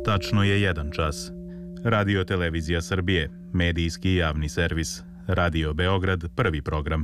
Tačno je 1 čas. Radio Televizija Srbije, medijski javni servis. Radio Beograd, prvi program.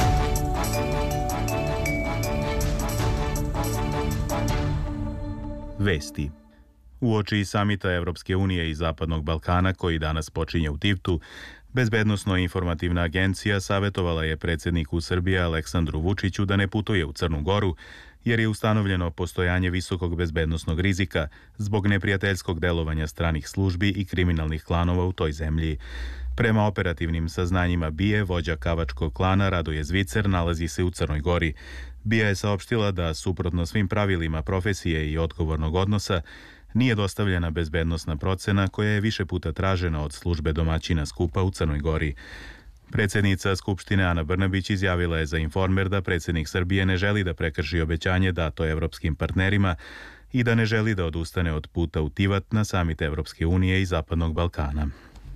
Vesti. Uoči samita Evropske unije i Zapadnog Balkana, koji danas počinje u Tivtu, Bezbednosno-informativna agencija savjetovala je predsjedniku Srbije Aleksandru Vučiću da ne putuje u Crnu Goru, jer je ustanovljeno postojanje visokog bezbednosnog rizika zbog neprijateljskog delovanja stranih službi i kriminalnih klanova u toj zemlji. Prema operativnim saznanjima BIA, vođa kavačkog klana Radoje Zvicer nalazi se u Crnoj Gori. BIA je saopštila da, suprotno svim pravilima profesije i odgovornog odnosa, nije dostavljena bezbednosna procena koja je više puta tražena od službe domaćina skupa u Crnoj Gori. Predsjednica Skupštine Ana Brnabić izjavila je za Informer da predsjednik Srbije ne želi da prekrši obećanje dato evropskim partnerima i da ne želi da odustane od puta u Tivat na samit Evropske unije i Zapadnog Balkana.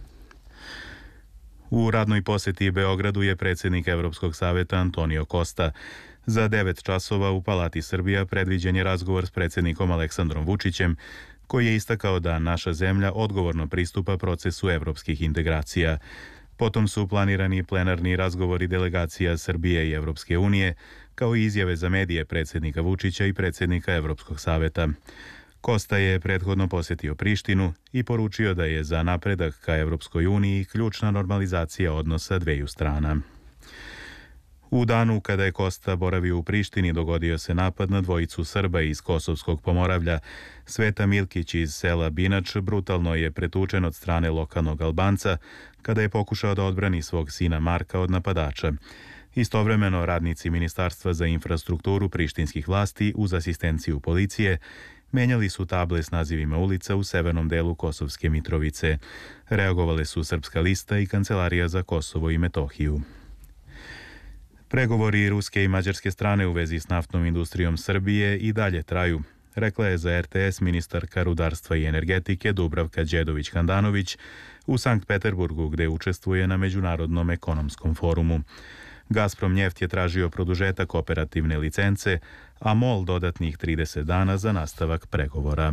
U radnoj posjeti Beogradu je predsjednik Evropskog savjeta Antonio Costa. Za 9 časova u Palati Srbija predviđen je razgovor s predsjednikom Aleksandrom Vučićem, koji je istakao da naša zemlja odgovorno pristupa procesu evropskih integracija. Potom su planirani plenarni razgovori delegacija Srbije i Evropske unije, kao i izjave za medije predsjednika Vučića i predsjednika Evropskog savjeta. Costa je prethodno posjetio Prištinu i poručio da je za napredak ka Evropskoj uniji ključna normalizacija odnosa dveju strana. U danu kada je Costa boravio u Prištini dogodio se napad na dvojicu Srba iz Kosovskog Pomoravlja. Sveta Milkić iz sela Binač brutalno je pretučen od strane lokalnog Albanca kada je pokušao da odbrani svog sina Marka od napadača. Istovremeno radnici Ministarstva za infrastrukturu prištinskih vlasti uz asistenciju policije menjali su table s nazivima ulica u severnom delu Kosovske Mitrovice. Reagovale su Srpska lista i Kancelarija za Kosovo i Metohiju. Pregovori ruske i mađarske strane u vezi s naftnom industrijom Srbije i dalje traju, rekla je za RTS ministarka rudarstva i energetike Dubravka Đedović-Handanović u Sankt Peterburgu, gde učestvuje na Međunarodnom ekonomskom forumu. Gazprom Njeft je tražio produžetak operativne licence, a MOL dodatnih 30 dana za nastavak pregovora.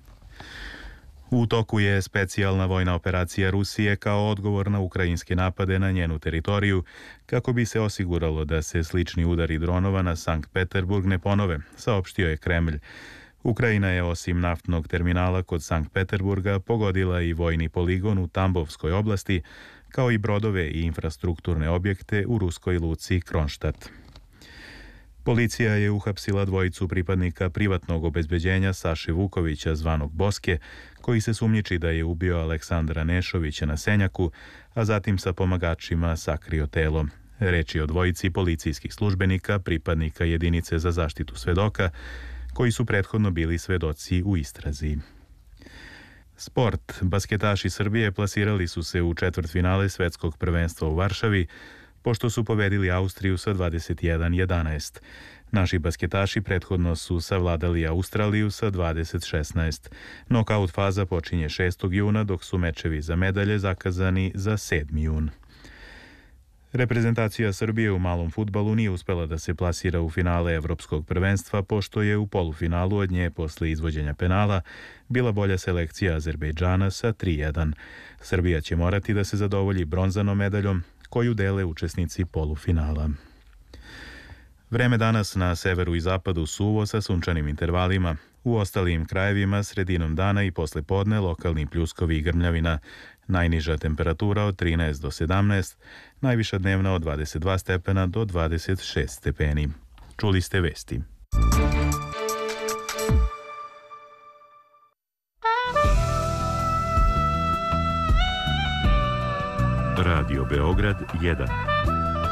U toku je specijalna vojna operacija Rusije kao odgovor na ukrajinske napade na njenu teritoriju, kako bi se osiguralo da se slični udari dronova na Sankt Peterburg ne ponove, saopštio je Kremlj. Ukrajina je osim naftnog terminala kod Sankt Peterburga pogodila i vojni poligon u Tambovskoj oblasti, kao i brodove i infrastrukturne objekte u ruskoj luci Kronštat. Policija je uhapsila dvojicu pripadnika privatnog obezbeđenja Saše Vukovića zvanog Boske, koji se sumnjiči da je ubio Aleksandra Nešovića na Senjaku, a zatim sa pomagačima sakrio telo. Reč je o dvojici policijskih službenika, pripadnika jedinice za zaštitu svedoka, koji su prethodno bili svedoci u istrazi. Sport. Basketaši Srbije plasirali su se u četvrtfinale svetskog prvenstva u Varšavi, pošto su pobedili Austriju sa 21:11. Naši basketaši prethodno su savladali Australiju sa 20:16. Nokaut faza počinje 6. juna, dok su mečevi za medalje zakazani za 7. jun. Reprezentacija Srbije u malom fudbalu nije uspela da se plasira u finale Evropskog prvenstva, pošto je u polufinalu od nje posle izvođenja penala bila bolja selekcija Azerbejdžana sa 3:1. Srbija će morati da se zadovolji bronzanom medaljom, koju dele učesnici polufinala. Vreme danas na severu i zapadu suvo sa sunčanim intervalima. U ostalim krajevima sredinom dana i posle podne lokalni pljuskovi i grmljavina. Najniža temperatura od 13 do 17, najviša dnevna od 22 stepena do 26 stepeni. Čuli ste vesti. Radio Beograd 1